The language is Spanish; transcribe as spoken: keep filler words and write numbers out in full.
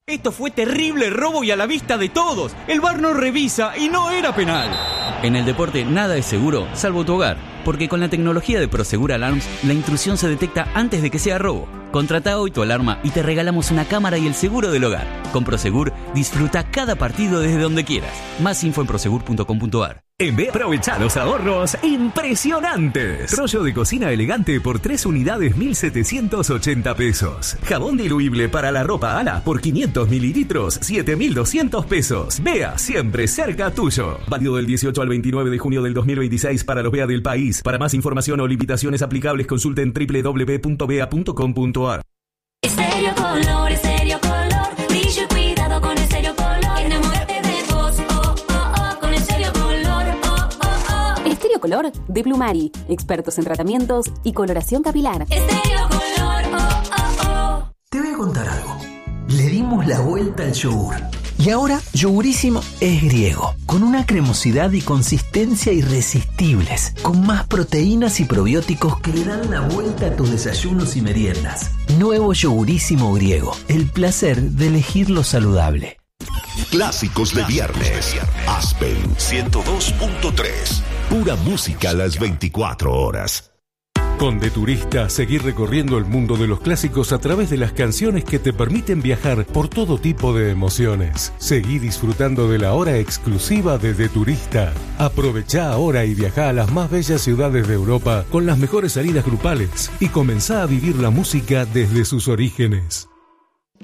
Esto fue terrible robo y a la vista de todos. El V A R no revisa y no era penal. En el deporte nada es seguro, salvo tu hogar. Porque con la tecnología de Prosegur Alarms, la intrusión se detecta antes de que sea robo. Contrata hoy tu alarma y te regalamos una cámara y el seguro del hogar. Con Prosegur, disfruta cada partido desde donde quieras. Más info en prosegur punto com punto a r. En B aprovecha los ahorros impresionantes. Rollo de cocina elegante por tres unidades mil setecientos ochenta pesos. Jabón diluible para la ropa Ala por quinientos mililitros siete mil doscientos pesos. Bea, siempre cerca tuyo. Válido del dieciocho al veintinueve de junio del dos mil veintiséis para los Bea del país. Para más información o limitaciones aplicables consulten doble u doble u doble u punto bea punto com punto a r. Estéreo Color, Estéreo Color, brillo y cuidado con Estéreo Color. Enamórate de vos, oh, oh, oh, con Estéreo Color, oh, oh, oh. Estéreo Color de Plumari, expertos en tratamientos y coloración capilar. Estéreo Color, oh, oh, oh. Te voy a contar algo. Le dimos la vuelta al yogur. Y ahora, Yogurísimo es griego, con una cremosidad y consistencia irresistibles, con más proteínas y probióticos que le dan la vuelta a tus desayunos y meriendas. Nuevo Yogurísimo griego, el placer de elegir lo saludable. Clásicos de viernes. Aspen ciento dos punto tres. Pura música a las veinticuatro horas. Con De Turista, seguir recorriendo el mundo de los clásicos a través de las canciones que te permiten viajar por todo tipo de emociones. Seguí disfrutando de la hora exclusiva de De Turista. Aprovechá ahora y viajá a las más bellas ciudades de Europa con las mejores salidas grupales y comenzá a vivir la música desde sus orígenes.